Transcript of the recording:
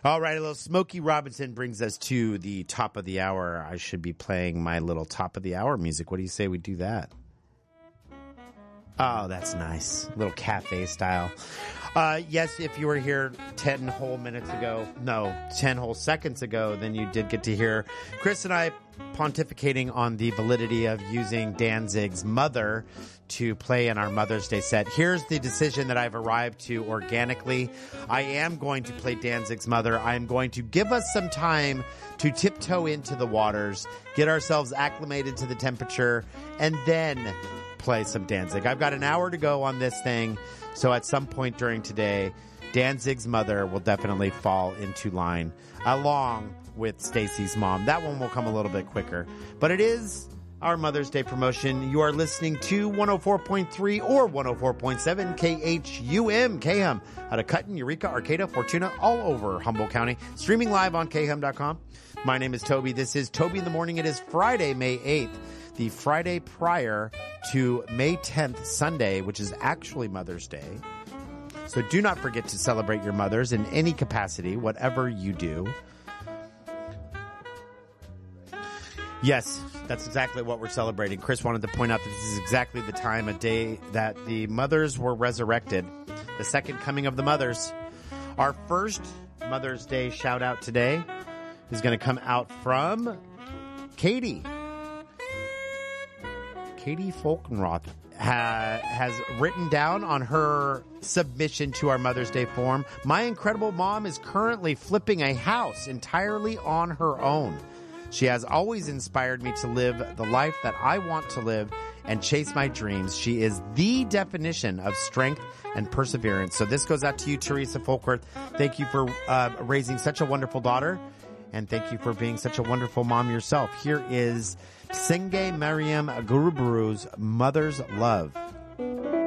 All right, a little Smokey Robinson brings us to the top of the hour. I should be playing my little top of the hour music. What do you say we do that? Oh, that's nice. A little cafe style. Yes, if you were here 10 whole seconds ago, then you did get to hear Chris and I pontificating on the validity of using Danzig's Mother to play in our Mother's Day set. Here's the decision that I've arrived to organically. I am going to play Danzig's Mother. I am going to give us some time to tiptoe into the waters, get ourselves acclimated to the temperature, and then play some Danzig. I've got an hour to go on this thing, so at some point during today, Danzig's Mother will definitely fall into line, along with Stacy's Mom. That one will come a little bit quicker, but it is our Mother's Day promotion. You are listening to 104.3 or 104.7 KHUM, KHUM, out of Cutton, Eureka, Arcata, Fortuna, all over Humboldt County, streaming live on KHUM.com. My name is Toby. This is Toby in the Morning. It is Friday, May 8th, the Friday prior to May 10th, Sunday, which is actually Mother's Day. So do not forget to celebrate your mothers in any capacity, whatever you do. Yes, that's exactly what we're celebrating. Chris wanted to point out that this is exactly the time of day that the mothers were resurrected, the second coming of the mothers. Our first Mother's Day shout out today is going to come out from Katie. Katie Folkenroth has written down on her submission to our Mother's Day form, my incredible mom is currently flipping a house entirely on her own. She has always inspired me to live the life that I want to live and chase my dreams. She is the definition of strength and perseverance. So this goes out to you, Teresa Folkworth. Thank you for raising such a wonderful daughter, and thank you for being such a wonderful mom yourself. Here is Senge Mariam Guruburu's Mother's Love.